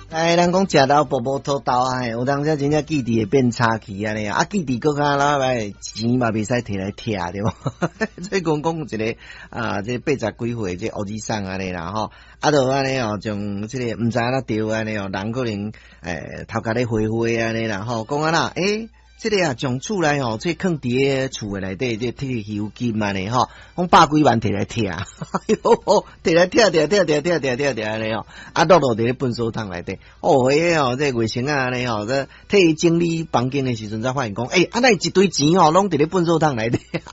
哎，人讲食到步步吐豆啊，有当时真正记忆会变差去安尼啊，记忆搁较拉来钱嘛袂使摕来摕对无？所以讲一个这80几岁这乌子桑安尼啦吼，啊就安尼哦，从这个毋知影哪对安尼哦，人可能头壳咧灰灰安尼啦吼，讲啊啦这个从厝内吼，这放伫个厝诶内底，这退休金安尼吼，讲百几万摕来摕，摕来摕安尼吼，啊落伫咧粪扫桶内底，这卫生啊安尼吼，这替伊整理房间诶时阵才发现讲，那一堆钱吼，拢伫咧粪扫桶内底。